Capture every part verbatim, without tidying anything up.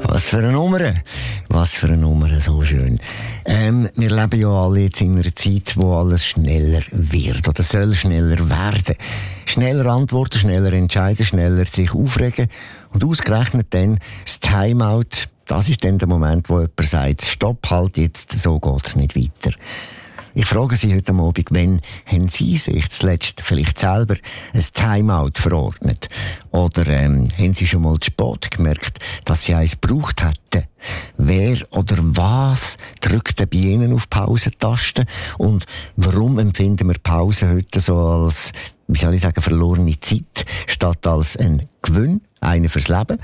Was für eine Nummer. Was für eine Nummer, so schön. Ähm, wir leben ja alle jetzt in einer Zeit, wo alles schneller wird oder soll schneller werden. Schneller antworten, schneller entscheiden, schneller sich aufregen. Und ausgerechnet dann das Timeout, das ist dann der Moment, wo jemand sagt, stopp, halt jetzt, so geht's nicht weiter. Ich frage Sie heute Abend, wann haben Sie sich zuletzt vielleicht selber ein Timeout verordnet? Oder ähm, haben Sie schon mal zu spät gemerkt, dass Sie eins gebraucht hätten? Wer oder was drückt bei Ihnen auf die Pausentaste? Und warum empfinden wir Pause heute so als, wie soll ich sagen, verlorene Zeit, statt als ein Gewinn, einer fürs Leben?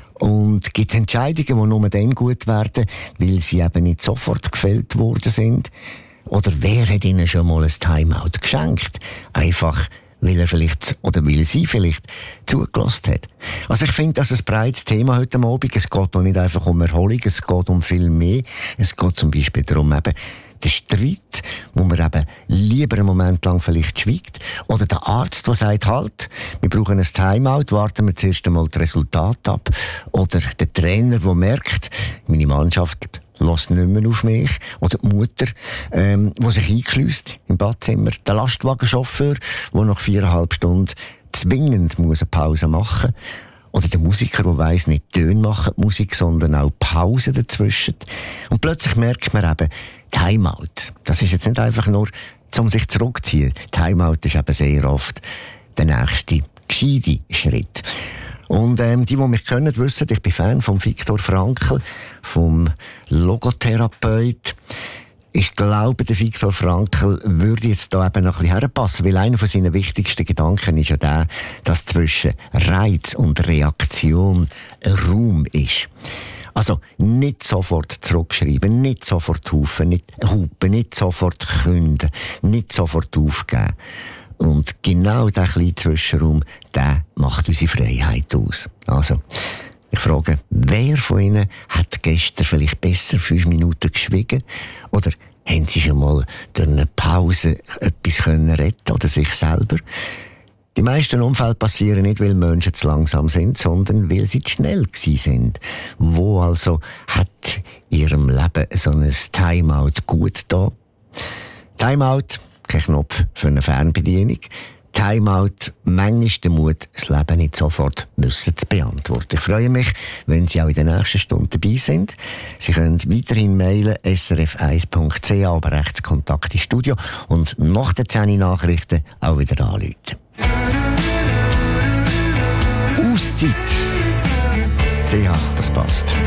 Und gibt es Entscheidungen, die nur dann gut werden, weil sie eben nicht sofort gefällt worden sind? Oder wer hat Ihnen schon mal ein Timeout geschenkt? Einfach, weil er vielleicht, oder weil sie vielleicht zugelassen hat. Also ich finde, das ist ein breites Thema heute Abend. Es geht auch nicht einfach um Erholung, es geht um viel mehr. Es geht zum Beispiel darum, eben, der Streit, wo man eben lieber einen Moment lang vielleicht schweigt. Oder der Arzt, der sagt, halt, wir brauchen ein Timeout, warten wir zuerst einmal das Resultat ab. Oder der Trainer, der merkt, meine Mannschaft lässt nicht mehr auf mich. Oder die Mutter, ähm, die sich eingeschliesst im Badzimmer. Der Lastwagenchauffeur, der nach viereinhalb Stunden zwingend muss eine Pause machen muss. Oder der Musiker, der weiss, nicht Töne machen die Musik, sondern auch Pausen dazwischen. Und plötzlich merkt man eben, Timeout. Das ist jetzt nicht einfach nur, um sich zurückzuziehen. Timeout ist eben sehr oft der nächste gescheite Schritt. Und ähm, die, die mich kennen, wissen, ich bin Fan von Viktor Frankl, vom Logotherapeut. Ich glaube, der Viktor Frankl würde jetzt da eben noch ein bisschen herpassen, weil einer von seinen wichtigsten Gedanken ist ja der, dass zwischen Reiz und Reaktion ein Raum ist. Also nicht sofort zurückschreiben, nicht sofort hupen, nicht, hupen, nicht sofort künden, nicht sofort aufgeben. Und genau dieser kleine Zwischenraum, der macht unsere Freiheit aus. Also, ich frage, wer von Ihnen hat gestern vielleicht besser fünf Minuten geschwiegen? Oder haben Sie schon mal durch eine Pause etwas können retten oder sich selber? Die meisten Unfälle passieren nicht, weil Menschen zu langsam sind, sondern weil sie zu schnell gewesen sind. Wo also hat in Ihrem Leben so ein Timeout gut da? Timeout, kein Knopf für eine Fernbedienung. Timeout, manchmal der Mut, das Leben nicht sofort müssen zu beantworten. Ich freue mich, wenn Sie auch in der nächsten Stunde dabei sind. Sie können weiterhin mailen s r f eins punkt c h, aber rechts Kontakt ins Studio und nach den zehn Nachrichten auch wieder anrufen. Auszeit. C H, das passt.